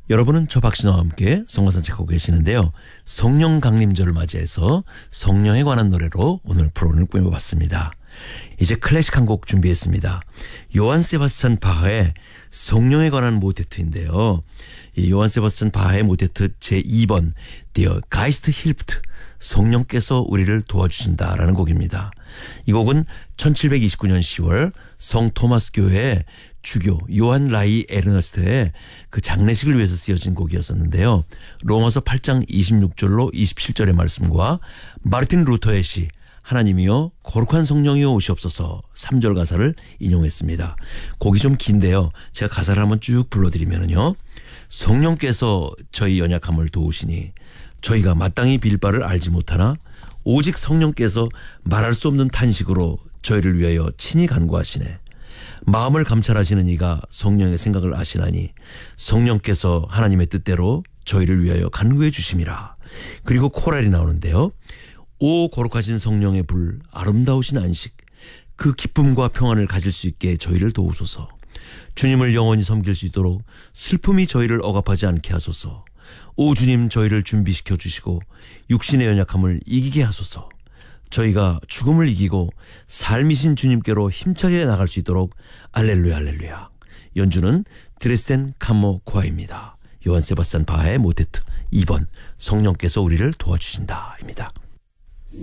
여러분은 저 박신호와 함께 성경 산책하고 계시는데요. 성령 강림절을 맞이해서 성령에 관한 노래로 오늘 프로그램을 꾸며봤습니다. 이제 클래식 한 곡 준비했습니다. 요한 세바스찬 바하의 성령에 관한 모테트인데요. 이 요한 세바스찬 바하의 모테트 제2번 Der Geist hilft, 성령께서 우리를 도와주신다라는 곡입니다. 이 곡은 1729년 10월 성 토마스 교회의 주교 요한 라이 에르너스트의 그 장례식을 위해서 쓰여진 곡이었었는데요. 로마서 8장 26절로 27절의 말씀과 마르틴 루터의 시 하나님이여 거룩한 성령이여 오시옵소서 3절 가사를 인용했습니다. 곡이 좀 긴데요. 제가 가사를 한번 쭉 불러드리면요. 성령께서 저희 연약함을 도우시니 저희가 마땅히 빌 바를 알지 못하나 오직 성령께서 말할 수 없는 탄식으로 저희를 위하여 친히 간구하시네. 마음을 감찰하시는 이가 성령의 생각을 아시나니 성령께서 하나님의 뜻대로 저희를 위하여 간구해 주심이라. 그리고 코랄이 나오는데요. 오 거룩하신 성령의 불, 아름다우신 안식, 그 기쁨과 평안을 가질 수 있게 저희를 도우소서. 주님을 영원히 섬길 수 있도록 슬픔이 저희를 억압하지 않게 하소서. 오 주님 저희를 준비시켜 주시고 육신의 연약함을 이기게 하소서. 저희가 죽음을 이기고 삶이신 주님께로 힘차게 나갈 수 있도록 알렐루야 알렐루야. 연주는 드레스덴 카모 코아입니다. 요한 세바스찬 바하의 모테트 2번 성령께서 우리를 도와주신다입니다.